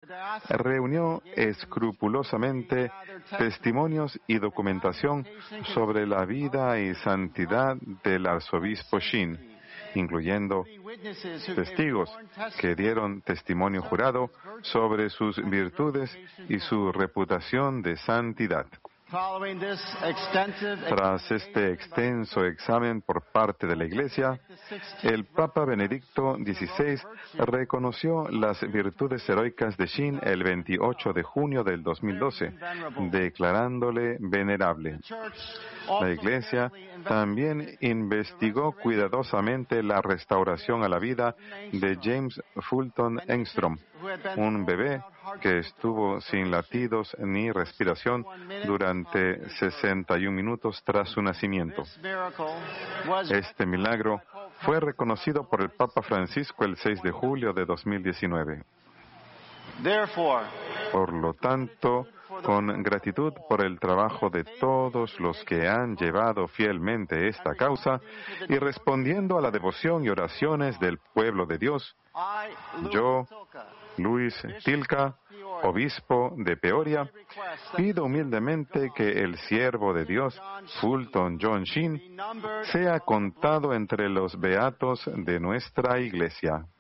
reunió escrupulosamente testimonios y documentación sobre la vida y santidad del arzobispo Sheen, incluyendo testigos que dieron testimonio jurado sobre sus virtudes y su reputación de santidad. Tras este extenso examen por parte de la Iglesia, el Papa Benedicto XVI reconoció las virtudes heroicas de Sheen el 28 de junio del 2012, declarándole venerable. La Iglesia también investigó cuidadosamente la restauración a la vida de James Fulton Engstrom, un bebé que estuvo sin latidos ni respiración durante 61 minutos tras su nacimiento. Este milagro fue reconocido por el Papa Francisco el 6 de julio de 2019. Por lo tanto, con gratitud por el trabajo de todos los que han llevado fielmente esta causa y respondiendo a la devoción y oraciones del pueblo de Dios, yo, Luis Tilka, obispo de Peoria, pido humildemente que el siervo de Dios, Fulton John Sheen, sea contado entre los beatos de nuestra Iglesia.